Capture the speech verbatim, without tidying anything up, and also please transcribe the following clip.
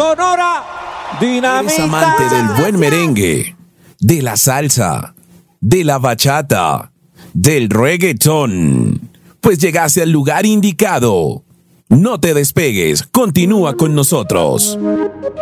Sonora Dinamita. ¿Eres amante del buen merengue, de la salsa, de la bachata, del reggaetón? Pues llegaste al lugar indicado. No te despegues, continúa con nosotros.